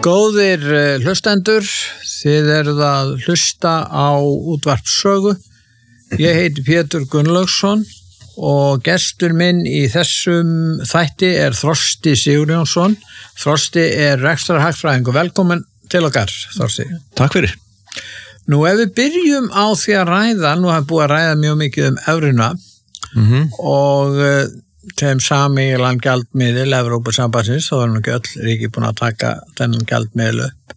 Góðir hlustendur, þið eruð að hlusta á útvarp Sögu. Ég heiti Pétur Gunnlaugsson og gestur minn í þessum þætti Þrosti Sigurjónsson. Þrosti rekstrarhagfræðingur. Velkomin til okkar, Þrosti. Takk fyrir. Nú ef við byrjum á því að ræða, nú hef búið að ræða mjög mikið evruna og þeim sameiginlegan gjaldmiðil Evrópusambandsins, þá nú ekki öll ríki búin að taka þennan gjaldmiðil upp.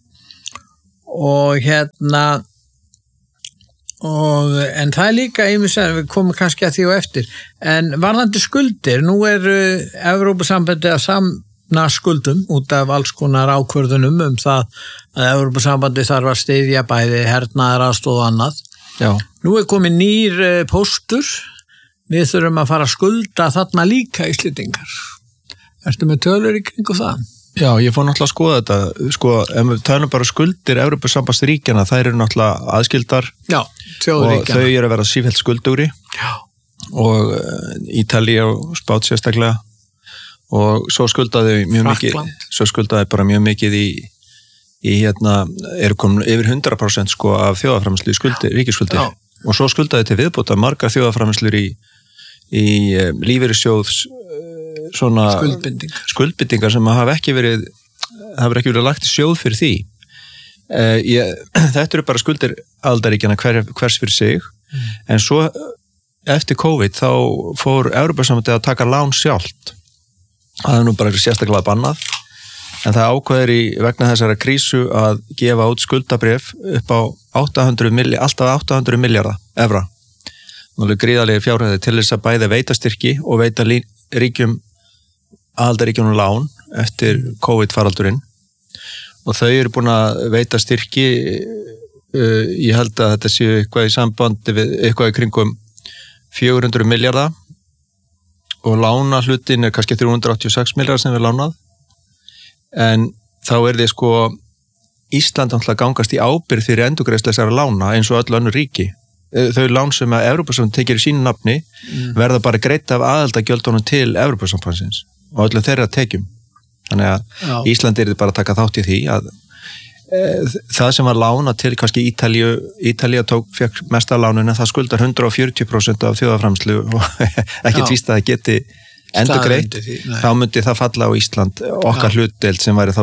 En það líka við komum kannski að því og eftir. En varðandi skuldir, nú Evrópusambandið að samna skuldum út af alls konar ákvörðunum það að Evrópusambandið þarf að styðja bæði hernaðaraðstoð og annað. Já. Nú komið nýr póstur. Við þurfum að fara að skulda þarna líka Íslendingar. Ertu með tölur í kringu það? Já, ég fór náttúrulega að skoða þetta. Ef við tölum bara skuldir Evrópusambandsríkjanna, þær eru náttúrulega aðskildar. Já, þjóðríkjanna. Og þau eru að vera sífellt skuldugri. Já. Og Ítalía og Spán sérstaklega. Og svo skuldaði mjög mikið. Svo skuldaði bara mjög mikið eru komin yfir 100% af þjóðarframleiðslu í ríkisskuldir. Já. Og svo skuldaði til viðbótar margar þjóðarframleiðslur í lífeyrissjóðs svona skuldbindingar sem hafa ekki verið lagt í sjóð fyrir því. Þetta eru bara skuldir aðildarríkjanna hvers fyrir sig, en svo eftir COVID þá fór Evrópusambandið að taka lán sjálft. Það nú bara sérstaklega bannað, en það ákveður vegna þessara krísu að gefa út skuldabréf upp á alltaf 800 milljarða evra. Nálega gríðarlega fjárhæði til þess að bæði veita styrki og veita aðildarríkjunum lán eftir COVID-faraldurinn. Og þau eru búin að veita styrki, ég held að þetta séu eitthvað í sambandi við eitthvað í kringum 400 milljarða og lána hlutin kannski 386 milljarðar sem við lánað. En þá þið Ísland náttúrulega gangast í ábyrgð fyrir endurgreiðslu þessara lána eins og öll önnur ríki. Þau lán sem að Evrópusambandið tekir í sínu nafni verða bara greidd af aðildargjöldunum til Evrópusambandsins og öllum þeirra tekjum. Þannig að Ísland bara að taka þátt í því að það sem var lána til kannski Ítalía fékk mest af lánuna, það skuldar 140% af þjóðarframleiðslu og ekki tvíst að það geti endurgreitt. Þá myndi það falla á Ísland okkar hlutdeild sem væri þá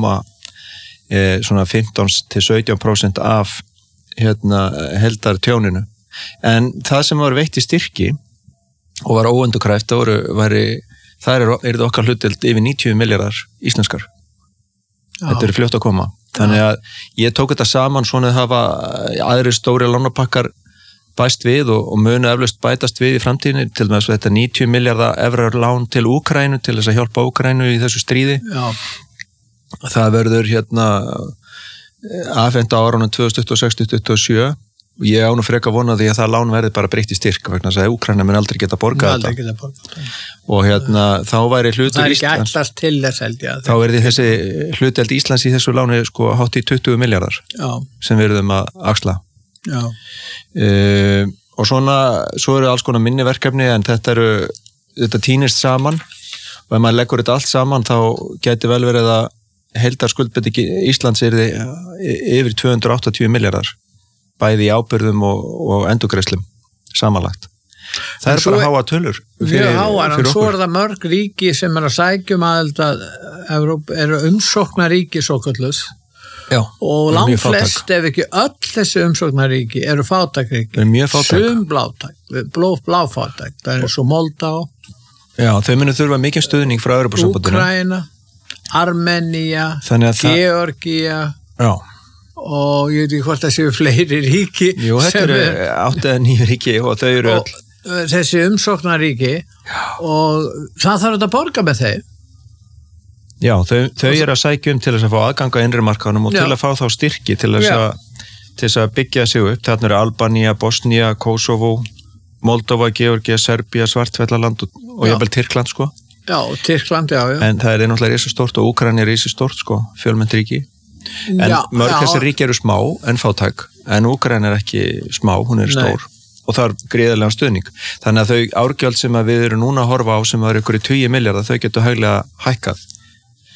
15-17% af heildartjóninu. En það sem var veitt í styrki og var óendurkræft, það er okkar hlutdeild yfir 90 milljarðar íslenskar. Þetta eru fljótt að koma. Þannig að ég tók þetta saman svona að hafa aðrir stóri lánapakkar bæst við og munu eflaust bætast við í framtíðinni, til með þetta 90 milljarða evrar lán til Úkraínu til þess að hjálpa Úkraínu í þessu stríði. Já. Það verður afhent á árunum 2026-2027 og ég á nú frekar vona því að það lán verði bara breytt í styrk vegna þess að Úkraína mun aldrei geta borgað þetta. Og þá væri hlutur Íslands. Það ekki ætlast til þess held ég. Þá verði þessi hlutdeild Íslands í þessu láni hátt í 20 milljarðar sem við erum að axla. Já. Og svo eru alls konar minni verkefni, en þetta tínist saman og ef maður leggur þetta allt saman þá gæti vel verið að heildarskuldbinding Íslands yfir 280 milljarðar bæði í ábyrgðum og endurgreiðslum samanlagt. Það bara háa tölur fyrir okkur. Svo það mörg ríki sem að sækjum aðild að Evrópu eru umsóknaríki svokölluð. Já, og langflest ef ekki öll þessi umsóknaríki eru fátækríki. Mjög fátæk. Sum bláfátæk. Það er svo Moldá. Já, þau munu þurfa mikið stuðning frá Evrópusambandinu. Úkraína, Armenía, Georgía. Já. Og ég veit ekki hvort það séu fleiri ríki. Jú, þetta eru 8-9 ríki og þau eru öll. Þessi umsóknaríki og það þarf að borga með þeim. Já, þau eru að sækja til þess að fá aðganga innri markaðunum og til að fá þá styrki til þess að byggja sig upp. Þarna eru Albanía, Bosnía, Kosovo, Moldova, Georgia, Serbía, Svartfjallaland og jafnvel Tyrkland, Já, Tyrkland, já. En það er náttúrulega risastórt og Úkraína er risastórt, fjölmennt ríki. En mörg þessi ríki eru smá en fátæk, en Úkraína er ekki smá, hún er stór. Og það er gríðarlega stuðning. Þannig að þau árgjöld sem við erum núna að horfa á sem eru ykkur í 20 milljarða, þau getur hæglega hækkað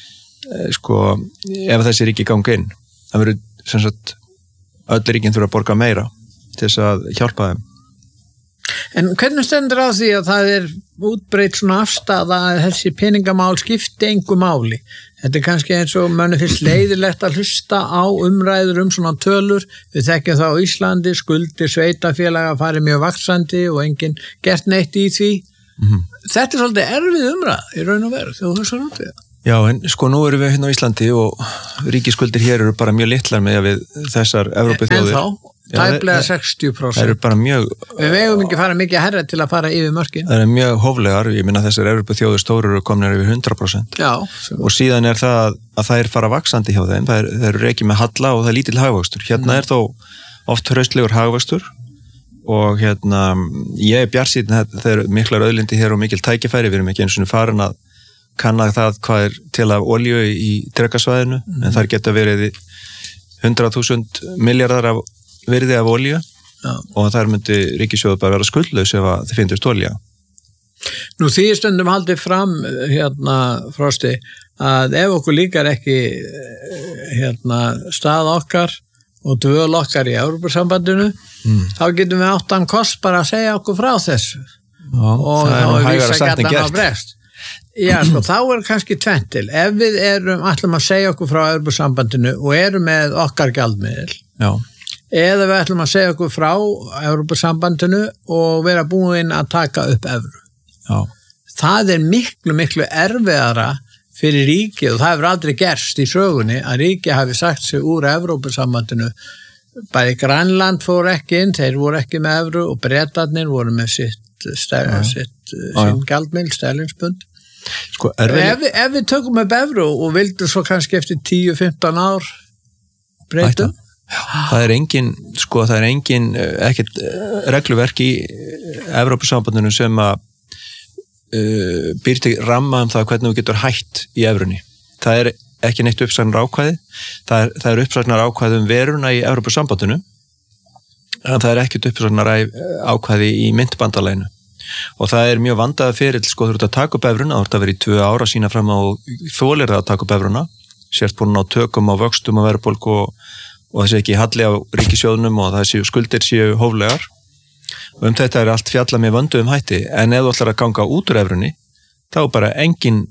sko, ef þessi ríki ganga inn, það verður sem sagt öll ríkin þurfa að borga meira til þess að hjálpa þeim. En hvernig stendur á því að það útbreitt svona afstaða að þessi peningamál skipti engu máli? Þetta kannski eins og manni finnst leiðilegt að hlusta á umræður svona tölur. Við þekkjum það á Íslandi, skuldir sveitafélaga farið mjög vaxandi og enginn gert neitt í því. Þetta svolítið erfið umræð í raun og veru þegar þú hlustar út við það. Já, en sko nú erum við hérna á Íslandi og ríkisskuldir hér eru bara mjög litlar með að við þessar Evrópuþjóðir. En þá? Tæplega 60%. Það eru bara mjög... Við vegum ekki fara mikið herra til að fara yfir mörkin. Það eru mjög hóflegar, ég minna þessar Evrópuþjóðir stóru eru komnir yfir 100%. Já. Og síðan það að það fara vaxandi hjá þeim, það eru rekið með halla og það lítill hagvöxtur. Hérna þó oft hraustlegur hagvöxtur og ég bjartsýnn þegar miklar auðlindi hér og mikil tækifæri, við erum ekki eins og farin að kanna það hvað til af olíu í Drekasvæðinu, en þar geta verið 100.000 miljardar af virði af olíu og þar myndi ríkissjóður bara vera skuldlaus ef að þið finnst olía. Nú því stundum haldið fram Frosti að ef okkur líkar ekki stað okkar og dvöl okkar í Evrópusambandinu þá getum við áttan kost bara að segja okkur frá þessu. Já, og þá hægara sagt en gert. Brest. Já, sko, þá kannski tvennt til. Ef við ætlum að segja okkur frá Evrópusambandinu og erum með okkar gjaldmiðil, eða við ætlum að segja okkur frá Evrópusambandinu og vera búin að taka upp evru. Já. Það miklu, miklu erfiðara fyrir ríkið og það hefur aldrei gerst í sögunni að ríkið hafi sagt sig úr Evrópusambandinu. Bæði Grænland fór ekki inn, þeir voru ekki með evru og Bretarnir voru með sinn gjaldmiðil, sterlingspund. Sko, ef við tökum upp evru og vildum svo kannski eftir 10-15 ár breytum. Það er engin ekkert regluverk í Evrópusambandinu sem að býr til ramma það hvernig við getur hætt í evrunni. Það ekki neitt uppsagnar ákvæði, það er uppsagnar ákvæði veruna í Evrópusambandinu en það ekkert uppsagnar ákvæði í myntbandalæginu. Og það mjög vandaða fyrir sko þú ert að taka upp evruna, þú ert að vera í 2 ára sína fram á þolir það að taka upp evruna, sért búin á tökum á vöxtum og verðbólgu og það sé ekki halli á ríkissjóðnum og það skuldir séu hóflegar og þetta allt fjallað með vönduðum hætti en ef þú ætlar að ganga út úr evrunni þá bara engin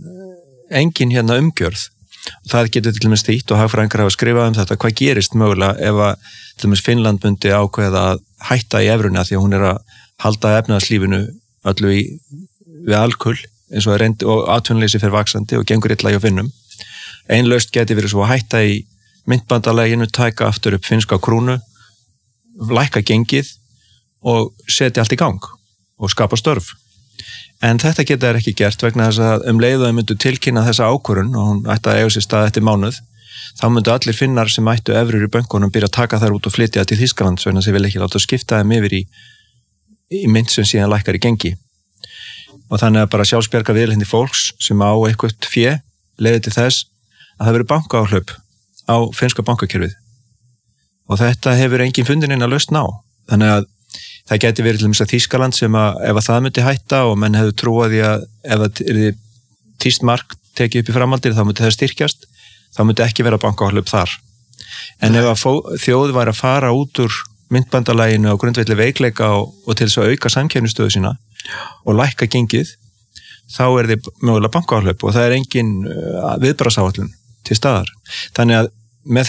umgjörð og það getur til dæmis þýtt og hagfræðingar hafa skrifað þetta hvað gerist mögulega ef að til dæmis Finnland myndi ákveða að hætta í evrunni af því að hún að halda efnahagslífinu öllu við alkull eins og reyndi og atvinnuleysi fyrir vaxandi og gengur illa hjá Finnum. Ein lausn geti verið svo að hætta í myntbandalæginu, taka aftur upp finnska krónu, lækka gengið og setja allt í gang og skapa störf. En þetta geta þær ekki gert vegna þess að leið og þau myndu tilkynna þessa ákvörðun og hún ætti að eiga sér stað eftir mánuð, þá myndu allir Finnar sem ættu evrur í bönkunum byrja að taka þær út og flytja til Þýskalands vegna sem vil ekki láta skipta þeim yfir í mynd sem síðan lækkar í gengi. Og þannig að bara sjálfsbjarga viðleitni fólks sem á eitthvað fé leiði til þess að það verið bankaáhlaup á finnska bankakerfið. Og þetta hefur engin fundin inn að lausn á. Þannig að það geti verið til dæmis að Þýskaland sem að ef að það myndi hætta og menn hefðu trúað í að ef það tíst mark tekið upp í framhaldir þá myndi það styrkjast, þá myndi ekki vera bankaáhlaup þar. En ef að þjóð væri að fara út úr myntbandalæginu á grundvelli veikleika og til þess að auka samkeppnisstöðu sína og lækka gengið, þá þið mögulega bankaáhlaup og það engin viðbragðsáætlun til staðar. Þannig að með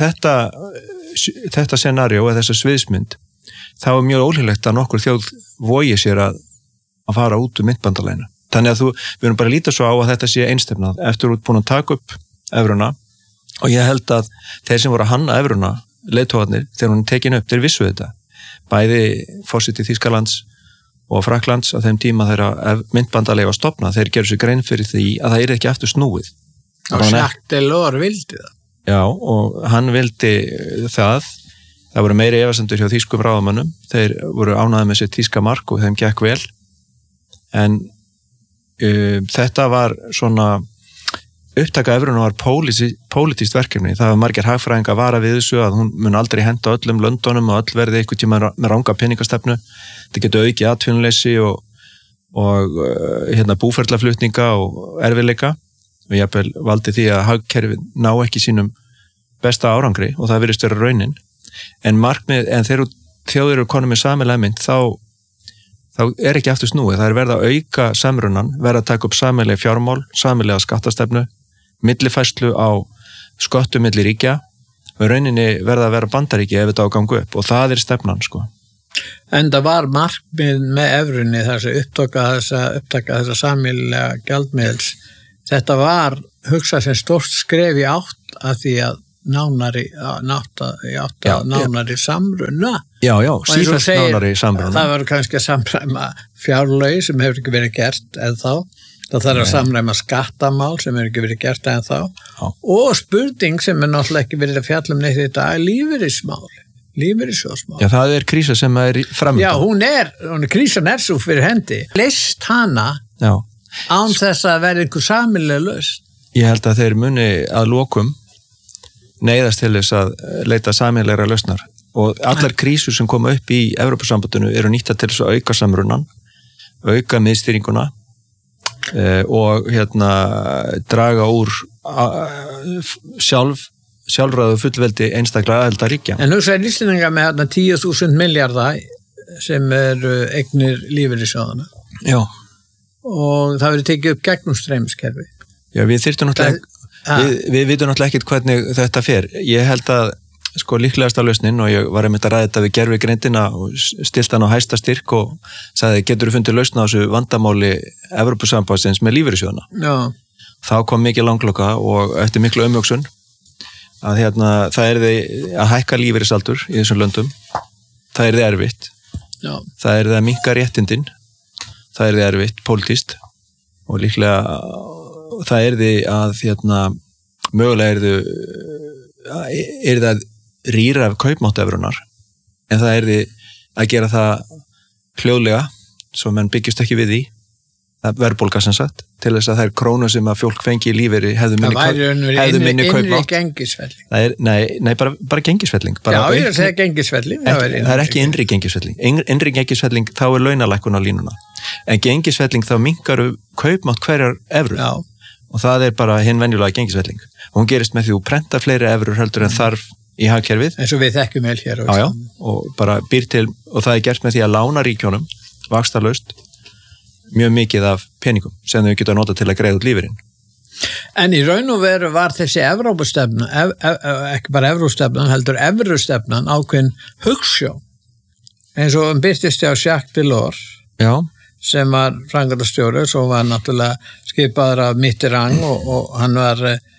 þetta scenario eða þessa sviðsmynd, þá mjög ólíklegt að nokkur þjóð vogi sér að fara út úr myntbandalæginu. Þannig að við erum bara að líta svo á að þetta sé einstefnað eftir út búin að taka upp evruna og ég held að þeir sem voru að hanna evruna leiðtogarnir, þegar hún tekin upp, þeir vissu þetta. Bæði forseti Þýskalands og Frakklands á þeim tíma þegar myntbandalega var stofnað, þeir gerðu sér grein fyrir því að það ekki aftur snúið. Og Jacques Delors vildi það. Já, og hann vildi það. Það voru meiri efasemdir hjá þýskum ráðamönnum. Þeir voru ánægðir með sitt þýska mark og þeim gekk vel. En þetta var svona upptaka evruna var pólitískt verkefni. Það var margir hagfræðingar vara við þessu að hún mun aldrei henda öllum löndunum og öll verði einhvern tíma með ranga peningastefnu. Þetta getur aukið atvinnuleysi og búferlaflutninga og erfiðleika. og jafnvel valdi því að hagkerfi ná ekki sínum besta árangri og það virðist vera raunin en þegar þjóðir eru konum með sameiginlega mynd þá ekki aftur snúið, það verða að auka samrunan, verða að taka upp sameiginlega fjármál, sameiginlega skattastefnu, millifærslu á sköttum milli ríkja og rauninni verða að vera Bandaríki ef þetta á gangu upp og það stefnan sko. En það var markmið með evrunni þessi upptaka þessa sameiginlega gjaldmiðils. Þetta var hugsað sem stórt skref í átt að því að nánari samruna. Já, sífellt nánari samruna. Það var kannski að samræma fjárlögi sem hefur ekki verið gert ennþá. Það þarf að samræma skattamál sem hefur ekki verið gert ennþá. Og spurning sem náttúrulega ekki verið að fjalla neitt í dag lífeyrissjóðsmál. Já, það krísa sem framöndan. Já, krísan svo fyrir hendi. Leyst hana án þess að verða einhver sameiginleg lausn. Ég held að þeir muni að lokum neyðast til þess að leita sameiginlegra lausnar og allar krísur sem koma upp í Evrópusambandinu eru nýttar til þess að auka samrunan, auka miðstýringuna og draga úr sjálfræðu fullveldi einstaklega aðildarríkja. En hugsaði Íslendinga með 10.000 milljarða sem eignir lífeyrissjóðanna. Já. Og það verið tekið upp gegnumstreymiskerfi. Já, við þyrftum náttúrulega Við vitum náttúrulega ekkert hvernig þetta fer. Ég held að líklegasta lausnin og ég var einmitt að ræða þetta við gervigreindina og stilt hann á hæsta styrk og sagði getur þú fundið lausn á þessu vandamáli Evrópusambandsins með lífeyrissjóðana. Já. Þá kom mikið langloka og eftir miklu umhugsun að það að hækka lífeyrisaldur í þessum löndum. Það erfitt. Já. Það að minnka réttindin. Það erfitt pólitískt og líklega það að mögulega að rýra af kaupmátt evrunar en það að gera það hljóðlega svo menn byggjast ekki við því að verðbólga sem sagt til þess að það krónur sem að fólk fengi í lífeyri hefðu minni kaupmátt. Gengisfelling. Nei, bara gengisfelling. Já, ég að segja gengisfelling. Það ekki innri gengisfelling. Innri gengisfelling þá launalækkun á línuna. En gengisfelling þá minnkar kaupmátt hverjar evrur. Já. Og það bara hinn venjulega gengisfelling. Og hún gerist með því að prenta fleiri evrur heldur en þarf í hagkerfið. En svo við þekkjum vel hér. Já, og bara býr til, og það gert með því að lána ríkjónum, vaxtalaust, mjög mikið af peningum sem þau geta nota til að greiða út lífeyrin. En í raun og veru var þessi Evrópustefna, ekki bara Evróstefnan, heldur Evrustefnan ákveðin hugsjó. Eins og byrtist ég á Jacques Delors. Já. Sem var framkvæmdastjóri, svo var náttúrulega skipaður af Mitterrand og hann var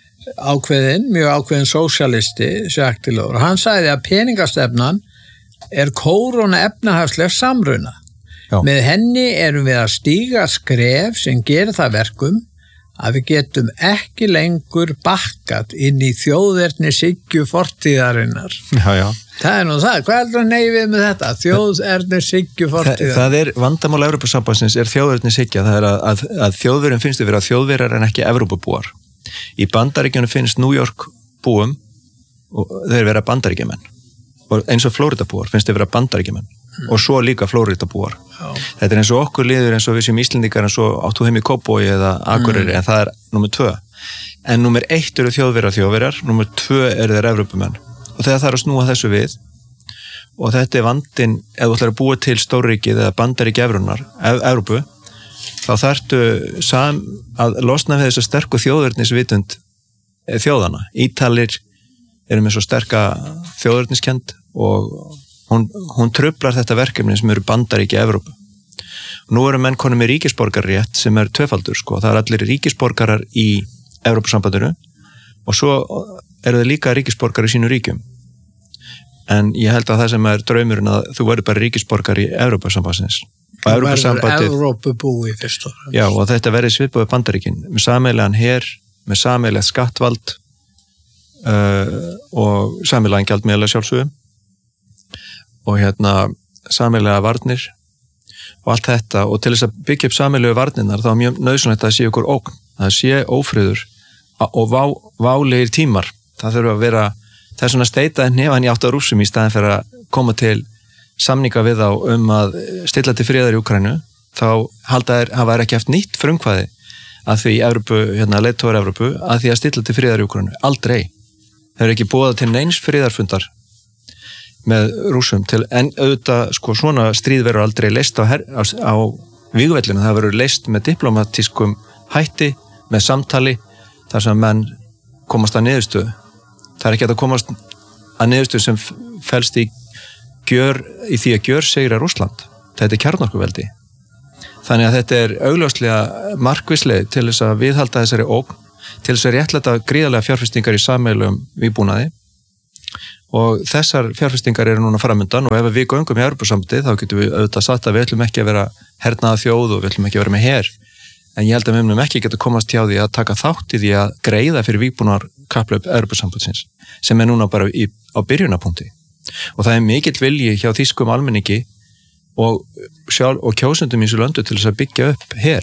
mjög ákveðin sósíalisti, Jacques Delors. Hann sagði að peningastefnan kóróna efnahagsleg samruna. Já. Með henni erum við að stíga skref sem gerir það verkum að við getum ekki lengur bakkat inn í þjóðernishyggju fortíðarinnar. Já. Það nú það. Hvað heldur að neyfið með þetta? Þjóðernishyggju fortíðarinnar. Það vandamál Evrópusambandsins þjóðernishyggja. Það að þjóðverjum finnst þau vera þjóðverjar en ekki Evrópubúar. Í Bandaríkjunum finnst New York búum og þeir vera Bandaríkjamenn. Og eins og Flóridabúar finnst þau vera Bandaríkjamenn. Og svo líka Flóridabúar. Þetta eins og okkur liður eins og við sem Íslendingar eins og áttu heim í Kópavogi eða Akureyri en það númer 2. En númer 1 eru þjóðverjar, númer 2 eru þeir Evrópumenn. Og þegar það að snúa þessu við og þetta vandinn, ef þú ætlar að búa til stórríkið eða bandaríki Evrópu, þá þarftu að losna við þessa sterku þjóðernisvitund þjóðana. Ítalir eru með svo sterka þjóðerniskend og hún truflar þetta verkefni sem eru bandaríki Evrópu. Nú eru menn konum með ríkisborgarrétt sem tvöfaldur, sko. Það allir ríkisborgarar í Evrópusambandinu og svo eru þau líka ríkisborgar í sínu ríkjum. En ég held að það sem draumurinn að þú verður bara ríkisborgar í Evrópusambandsins. Og verður Evrópubúi fyrst og fremst. Já, og þetta verður svipað bandaríkin með sameiginlegan her, með sameiginlegt skattvald og sameiginlegan gjaldmiðla sjálfsögum. Og sameiginlega varnir og allt þetta og til þess að byggja upp sameiginlegu varnirnar þá mjög nauðsynlegt að það sé okkur ógn, það sé ófriður og válegir tímar. Það þurfa að vera, það svona steita nefan í átt á Rússum í staðin fyrir að koma til samninga við þá að stilla til friðar í Úkraínu, þá hafa þær ekki haft nýtt frumkvæði að því leiðtogar Evrópu að því að stilla til friðar í Úkraínu. Aldrei. Það ekki boðað til neins friðarfundar með Rússum en auðvitað svona stríð verður aldrei leyst á vígvellinu. Það verður leyst með diplomatískum hætti, með samtali þar sem menn komast að niðurstöðu. Það ekki að komast að niðurstöðu sem felst í því að gjörsigra Rússland. Þetta kjarnorkuveldi. Þannig að þetta augljóslega markvisleið til þess að viðhalda þessari ógn, til þess að réttlæta gríðarlega fjárfestingar í sameiginlegum vígbúnaði og þessar fjárfestingar eru núna framundan og ef við göngum í Evrópusambandið þá getum við auðvitað sagt að við ætlum ekki að vera hernaða þjóð og við ætlum ekki að vera með her en ég held að við munum ekki geta komast hjá því að taka þátt í því að greiða fyrir vígbúnar kapphlaup Evrópusambandsins sem núna bara á byrjunarpunkti og það mikill vilji hjá þýskum almenningi og kjósundum í þessu löndu til þess að byggja upp her.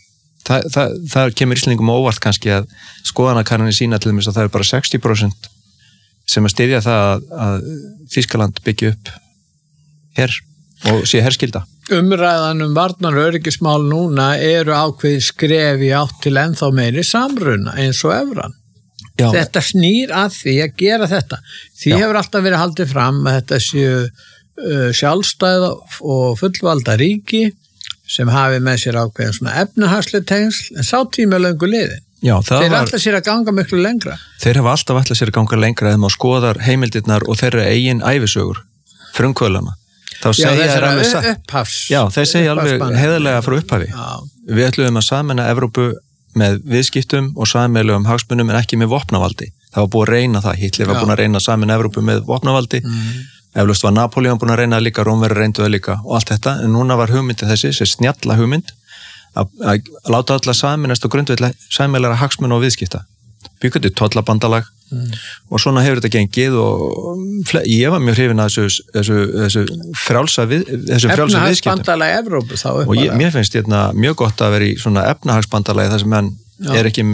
Það kemur Íslendingum óvart kannski að skoðanakannanir sína til þess að það er bara 60% sem að styðja það að Þýskaland byggja upp her og sé herskylda. Umræðan varnar og öryggismál núna eru ákveðin skref í átt til ennþá meiri samruna eins og evran. Já. Þetta snýr að því að gera þetta. Því hefur alltaf verið haldið fram að þetta séu sjálfstæða og fullvalda ríki sem hafi með sér ákveðin svona efnahagsleg tengsl en sá tíma löngu liðin. Já, þeir ætla sér að ganga miklu lengra. Þeir hafa alltaf ætla sér að ganga lengra þegar maður skoðar heimildirnar og þeirra eigin ævisögur, frumkvölana. Þá segja þeir alveg upphafs. Já, þeir segja alveg heiðarlega frá upphafi. Já. Við ætlum að sameina Evrópu með viðskiptum og sameiginlegum hagsmunum en ekki með vopnavaldi. Það var búið að reyna það. Hitler var búin að reyna að sameina Evrópu með vopnavaldi. Eflaust var Napóleon búin að reyna líka, Rómverjar reyndu það líka og allt þetta, en núna var hugmyndin þessi snjalla hugmynd að láta alla saminast og grundvelli sameiginlegra hagsmuna og viðskipta. Byggja til tollabandalag og svona hefur þetta gengið og ég var mjög hrifinn að þessu frjálsa viðskiptum. Efnahagsbandalag Evrópu þá upp. Og mér finnst mjög gott að vera í svona efnahagsbandalagi þar sem menn er ekki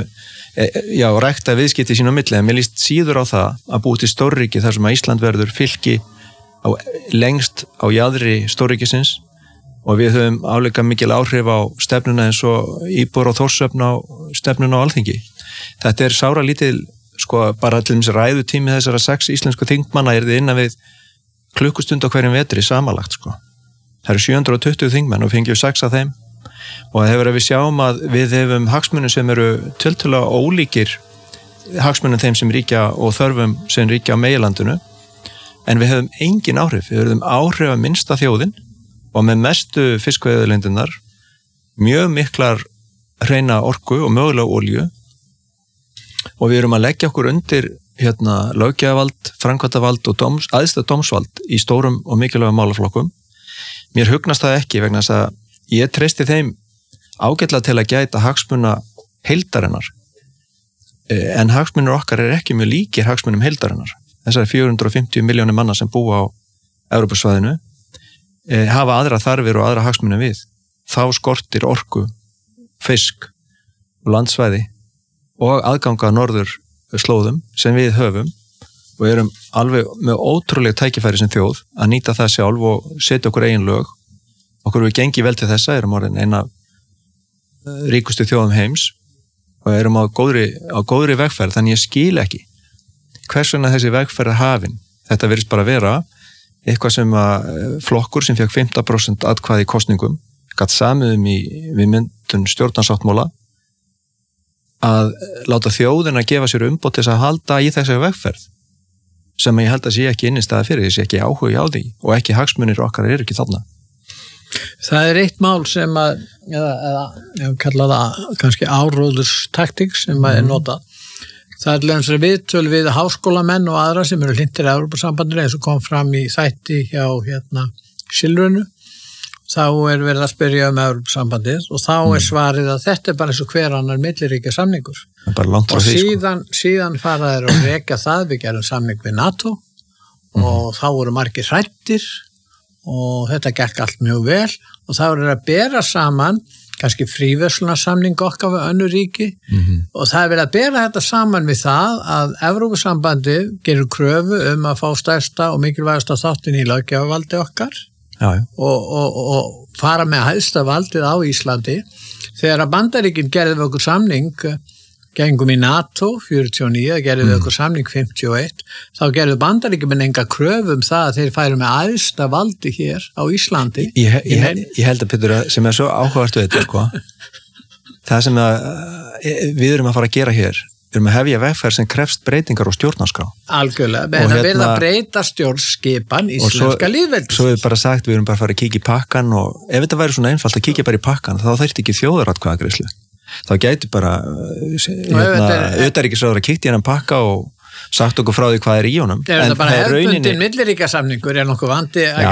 rækta viðskipti sín á milli, en mér líst síður á það að búi til stórríki þar sem að Ísland verður fylki lengst á jaðri stórríkisins og við höfum áleika mikil áhrif á stefnuna eins og íbúar og Þórshöfn á stefnuna á Alþingi. Þetta er sára lítil, bara til þess ræðutími þessara 6 íslensku þingmanna þið innan við klukkustund á hverjum vetri samanlagt. Það eru 720 þingmenn og fengjum 6 af þeim og það hefur að við sjáum að við hefum hagsmunum sem eru tiltölulega ólíkir hagsmunum þeim sem ríkja og þörfum sem ríkja á meginlandinu en við hefum engin áhrif, við höfum áhrif að minnsta þjóðin og með mestu fiskveiðilindunar mjög miklar hreina orku og mögulega olíu og við erum að leggja okkur undir löggjafarvald, framkvæmdarvald og æðsta dómsvald í stórum og mikilvægum málaflokkum. Mér hugnast það ekki vegna þess að ég treysti þeim ágætlega til að gæta hagsmuna heildarinnar en hagsmunir okkar er ekki mjög líkir hagsmunum heildarinnar. Þessari 450 milljónir manna sem búa á Evrópusvæðinu hafa aðra þarfir og aðra hagsmunum við. Þá skortir orku, fisk og landsvæði og aðganga norður slóðum sem við höfum og erum alveg með ótrúlega tækifæri sem þjóð að nýta það sjálf og setja okkur eigin lög. Okkur við gengi vel til þessa, erum orðin eina ríkustu þjóðum heims og erum á góðri vegferð, þannig ég skil ekki hvers vegna þessi vegferð er hafin. Þetta virðist bara vera eitthvað sem að flokkur sem fekk 15% atkvæði í kosningum gat samið við myndun stjórnarsáttmála að láta þjóðina gefa sér umboð til þess að halda í þessi vegferð sem ég held að sé ekki innistæða fyrir, ég sé ekki áhuga á því og ekki hagsmunir okkar eru ekki þarna. Það er eitt mál sem að ég kalla það kannski áróðurstaktík sem að er notað. Það er lensri viðtöl við háskólamenn og aðra sem eru hlindir í Evrópusambandinu eins og kom fram í þætti hjá Silfrunu. Þá er verið að spyrja Evrópusambandið og þá er svarið að þetta er bara eins og hver annar milliríkja samningur. Og síðan fara þeir að reka það, við gerum samning við NATO og þá voru margir hrættir og þetta gekk allt mjög vel og þá er að bera saman kannski fríverslunarsamning okkar við önnur ríki og það er verið að bera þetta saman við það að Evrópusambandið gerir kröfu að fá stærsta og mikilvægasta þáttin í löggjafarvaldi okkar og fara með hæsta valdið á Íslandi. Þegar að Bandaríkin gerði við okkur samning, gengum í NATO 49, gerði við okkur samning 51, þá gerði Bandaríkin enga kröfu það að þeir færu með hæsta valdi hér á Íslandi. Ég held að Pétur, sem svo áhugavert við þetta, sko, það sem við erum að fara að gera hér, við erum að hefja vegferð sem krefst breytingar og stjórnarskrá. Algjörlega, en það verða að breyta stjórnskipan íslenska lýðveldis. Svo við bara sagt, við erum bara að fara að kíkja í pakkan og ef þetta væri svona einfalt að kíkja bara í pakkan, þá þurfti ekki þjóðaratkvæðagreiðslu. Þá gæti bara utanríkisráðherra kíkt í hennan pakka og sagt okkur frá því hvað í honum. Það bara hefðbundin milliríkjasamningur nokkuð vandi. Já,